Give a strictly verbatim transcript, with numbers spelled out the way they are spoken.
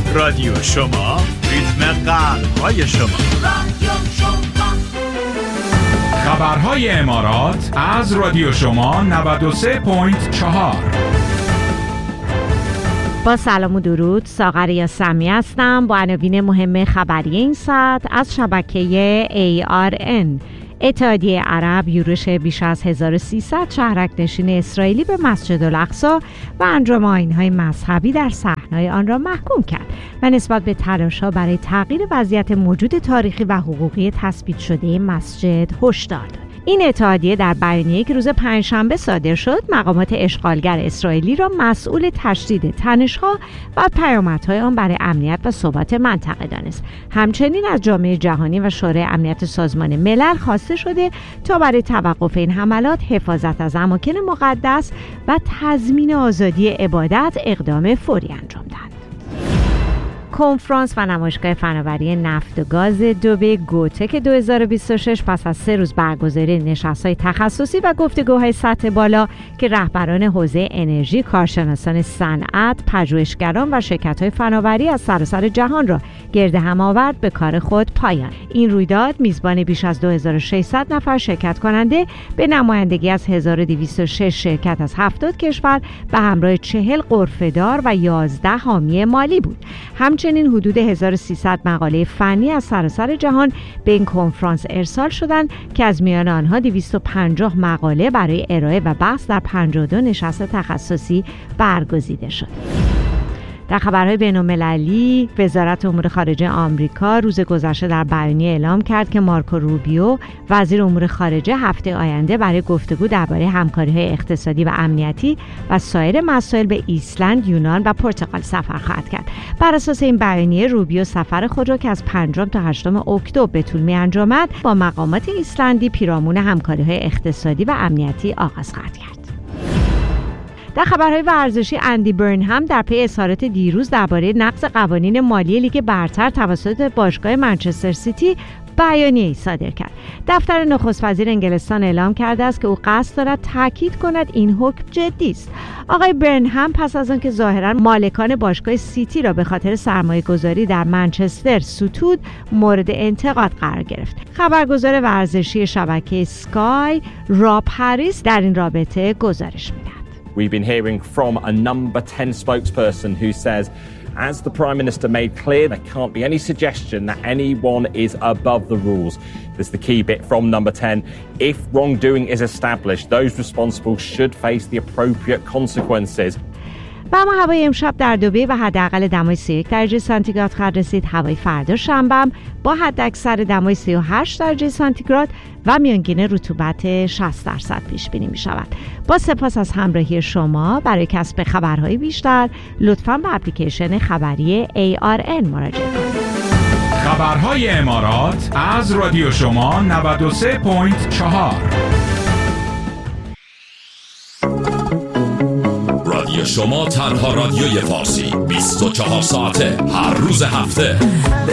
رادیو شما، ریتم قلب‌های شما. رادیو شما. خبرهای امارات از رادیو شما نود و سه ممیز چهار. با سلام و درود، ساغر سمی هستم با عناوین مهم خبری این ساعت از شبکه ای آر ان. اتحادیه عرب یورش بیش از هزار و سیصد شهرک نشین اسرائیلی به مسجد الاقصی و انجام آیین‌های مذهبی در صحنای آن را محکوم کرد و نسبت به تلاش‌ها برای تغییر وضعیت موجود تاریخی و حقوقی تثبیت شده مسجد هشدار داد. این اتحادیه در بیانیه‌ای که روز پنجشنبه صادر شد، مقامات اشغالگر اسرائیلی را مسئول تشدید تنش‌ها و پیامدهای آن برای امنیت و ثبات منطقه دانست. همچنین از جامعه جهانی و شورای امنیت سازمان ملل خواسته شده تا برای توقف این حملات، حفاظت از اماکن مقدس و تضمین آزادی عبادت اقدام فوری انجام دهند. کنفرانس و نمایشگاه فناوری نفت و گاز دبی گوتک دو هزار و بیست و شش پس از سه روز برگزاری نشست‌های تخصصی و گفتگوهای سطح بالا که رهبران حوزه انرژی، کارشناسان صنعت، پژوهشگران و شرکت‌های فناوری از سراسر جهان را گرد هم آورد، به کار خود پایان. این رویداد میزبان بیش از دو هزار و ششصد نفر شرکت کننده به نمایندگی از هزار و دویست و شش شرکت از هفتاد کشور به همراه چهل غرفه‌دار و یازده حامی مالی بود. همچنین حدود هزار و سیصد مقاله فنی از سراسر جهان به این کنفرانس ارسال شدند که از میان آنها دویست و پنجاه مقاله برای ارائه و بحث در پنجاه و دو نشست تخصصی برگزیده شد. در خبرهای بین‌المللی، وزارت امور خارجه آمریکا روز گذشته در بیانیه اعلام کرد که مارکو روبیو، وزیر امور خارجه، هفته آینده برای گفتگو درباره همکاری‌های اقتصادی و امنیتی و سایر مسائل به ایسلند، یونان و پرتغال سفر خواهد کرد. بر اساس این بیانیه، روبیو سفر خود را که از پنجم تا هشتم اکتبر به طول می‌انجامد، با مقامات ایسلندی پیرامون همکاری‌های اقتصادی و امنیتی آغاز خواهد کرد. در خبرهای ورزشی، اندی برنهم در پی اظهارات دیروز درباره نقض قوانین مالی لیگ برتر توسط باشگاه منچستر سیتی بیانیه‌ای صادر کرد. دفتر نخست وزیر انگلستان اعلام کرده است که او قصد دارد تاکید کند این حکم جدی است. آقای برنهم پس از آنکه ظاهراً مالکان باشگاه سیتی را به خاطر سرمایه‌گذاری در منچستر ستود، مورد انتقاد قرار گرفت. خبرگزار ورزشی شبکه سکای، راب هریس، در این رابطه گزارش می‌دهد. We've been hearing from a number ten spokesperson who says, as the Prime Minister made clear, there can't be any suggestion that anyone is above the rules. There's the key bit from number ten. If wrongdoing is established, those responsible should face the appropriate consequences. و اما هوای امشب در دبی و حداقل دمای سی و یک درجه سانتیگراد خواهد رسید. هوای فردا شنبه با حداکثر دمای سی و هشت درجه سانتیگراد و میانگین رطوبت شصت درصد پیش بینی می شود. با سپاس از همراهی شما. برای کسب خبرهای بیشتر لطفاً به اپلیکیشن خبری ای آر ان مراجعه کنید. خبرهای امارات از رادیو شما نود و سه ممیز چهار. رادیو شما تنها رادیوی فارسی بیست و چهار ساعته هر روز هفته.